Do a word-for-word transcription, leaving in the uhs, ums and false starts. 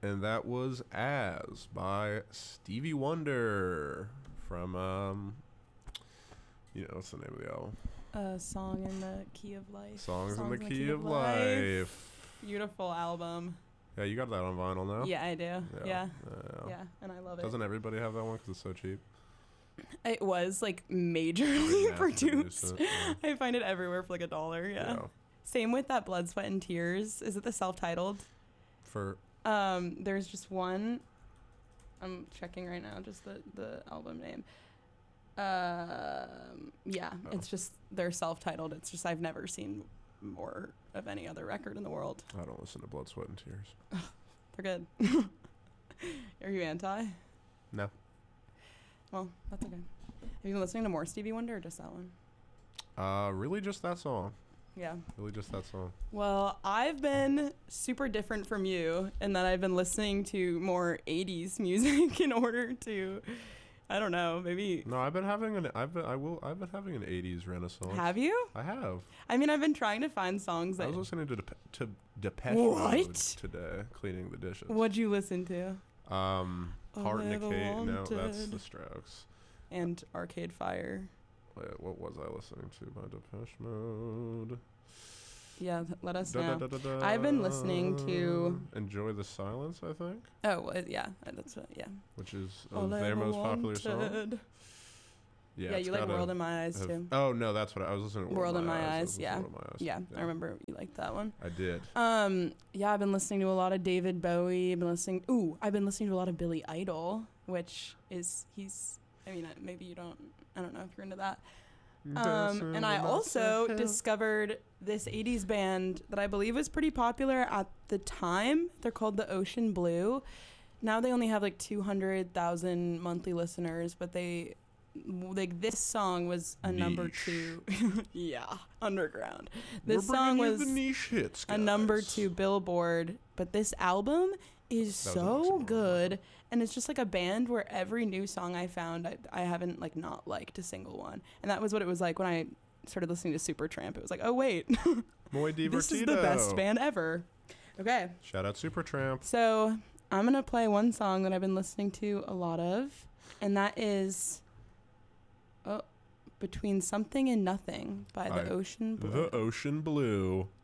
And that was As by Stevie Wonder from, um, you know, what's the name of the album? A Song in the Key of Life. Songs, Songs in the, in the Key, Key of, of Life. Life. Beautiful album. Yeah, you got that on vinyl now? Yeah, I do. Yeah. Yeah, yeah. yeah. yeah and I love it. Doesn't everybody have that one because it's so cheap? It was, like, majorly produced. Yeah. I find it everywhere for, like, a dollar, yeah. yeah. Same with that Blood, Sweat, and Tears. Is it the self-titled? For... Um, there's just one. I'm checking right now, just the, the album name. Um, yeah, oh. It's just, they're self-titled. It's just, I've never seen more of any other record in the world. I don't listen to Blood, Sweat, and Tears. They're good. Are you anti? No. Well, that's okay. Have you been listening to more Stevie Wonder or just that one? Uh, really just that song. Yeah. Really just that song. Well, I've been super different from you in that I've been listening to more eighties music in order to, I don't know, maybe. No, I've been having an I've been I will I've been having an eighties renaissance. Have you? I have. I mean, I've been trying to find songs that I was listening to Dep- to Depeche Mode today, cleaning the dishes. What'd you listen to? Um, Heart and Decay. No, that's the Strokes. And Arcade Fire. Wait, what was I listening to by Depeche Mode? Yeah, let us da, know. Da, da, da, da. I've been listening to Enjoy the Silence, I think. Oh, uh, yeah, that's what, yeah. Which is uh, their most popular song. Yeah, yeah you like World in My Eyes have, too. Oh no, that's what I, I was listening to. World, World in My, my Eyes. Eyes, yeah. My eyes. yeah. yeah. I remember you liked that one. I did. Um, yeah, I've been listening to a lot of David Bowie. I've been listening. Ooh, I've been listening to a lot of Billy Idol, which is he's. I mean, maybe you don't. I don't know if you're into that. Um, and I also discovered this eighties band that I believe was pretty popular at the time. They're called the Ocean Blue. Now they only have like two hundred thousand monthly listeners, but they, like, this song was a niche. number two. Yeah, underground. This We're song was the niche hits, guys. a number two Billboard, but this album is so good, and it's just like a band where every new song I found I, I haven't like not liked a single one, and that was what it was like when I started listening to Supertramp. It was like, oh wait, Muy divertido. This is the best band ever. Okay, shout out Supertramp. So I'm gonna play one song that I've been listening to a lot of, and that is oh Between Something and Nothing by the I, Ocean Blue. The Ocean Blue.